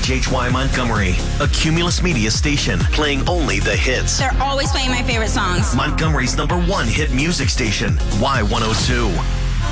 KHHY Montgomery, a Cumulus Media station playing only the hits. They're always playing my favorite songs. Montgomery's #1 hit music station, Y102.